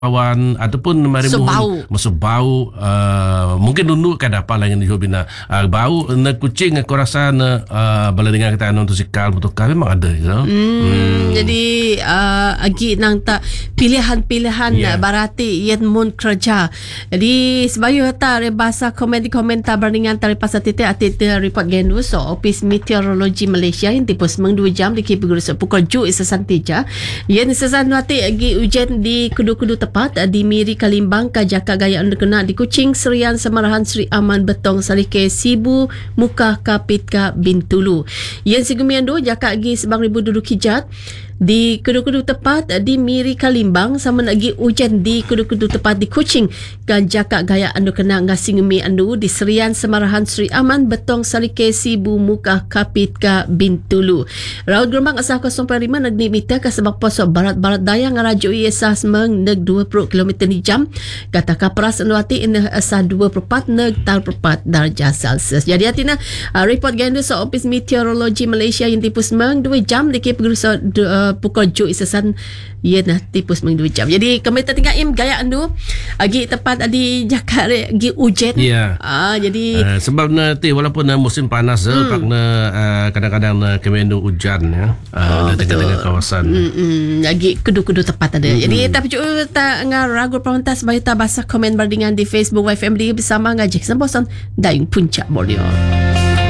awan ataupun mari masuk bau mungkin dulu kan apa lagi ni bina bau na kucing aku rasa na bala dengan kita anu tu sikal motocar memang ada jadi agi nang tak pilihan-pilihan barati yen mun kerja jadi sebayu ta bahasa komentar bandingan tari pasal titik atite report gendu so Office Meteorologi Malaysia yang tipus meng 2 jam di kipuguru pukul 7 isasan tija yen isasan wati agi ujian di kudu-kudu tepat di Miri Kalimbang Kajaka Gaya Underkena di Kuching Serian Semarahan Sri Aman Betong Salike Sibu Muka Kapitka Bintulu yang segumiando jaka agi sebang ribu duduk hijat di kudu-kudu tepat di Miri Kalimbang sama lagi ujian di kudu-kudu tepat di Kuching Kajaka Gaya Underkena ngasingumi andu di Serian Semarahan Sri Aman Betong Salike Sibu Muka Kapitka Bintulu raut gelombang asal 0.5 nagni meter ke sebab posok barat-barat daya ngarajo iasa semeng neg 20 km di jam kata kapras anuati in asal 24 neg tal 4 darjah Celsius jadi atina report gandu so Office Meteorologi Malaysia yang tipus meng 2 jam di kipuguru pukul 7 isasan na tipus meng 2 jam jadi kami tertinggal im gaya andu agi tepat adi jakar agi ujen jadi sebab nanti walaupun musim panas pak na kadang-kadang na kemendu hujan ya dengan kawasan lagi kudu-kudu tepat ada jadi tapi juga tak ngaragu pemerintah sebagai bahasa komen berdingan di Facebook YFM bersama ngajik sembosan dayung puncak Borneo.